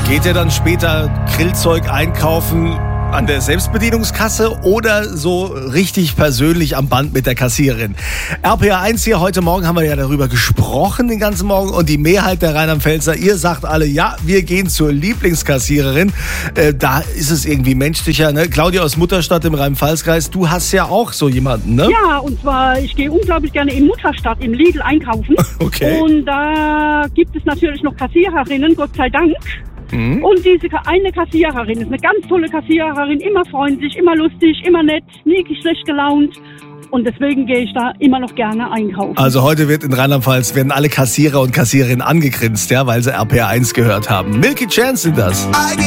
Geht ihr dann später Grillzeug einkaufen an der Selbstbedienungskasse oder so richtig persönlich am Band mit der Kassiererin? RPA 1 hier, heute Morgen haben wir ja darüber gesprochen den ganzen Morgen und die Mehrheit der Rheinland-Pfälzer, ihr sagt alle, ja, wir gehen zur Lieblingskassiererin. Da ist es irgendwie menschlicher, ne? Claudia aus Mutterstadt im Rhein-Pfalz-Kreis, du hast ja auch so jemanden, ne? Ja, und zwar, ich gehe unglaublich gerne in Mutterstadt im Lidl einkaufen. Okay. Und da gibt es natürlich noch Kassiererinnen, Gott sei Dank. Und diese eine Kassiererin ist eine ganz tolle Kassiererin, immer freundlich, immer lustig, immer nett, nie schlecht gelaunt. Und deswegen gehe ich da immer noch gerne einkaufen. Also heute wird in Rheinland-Pfalz werden alle Kassierer und Kassiererinnen angegrinst, ja, weil sie RPA 1 gehört haben. Milky Chance sind das.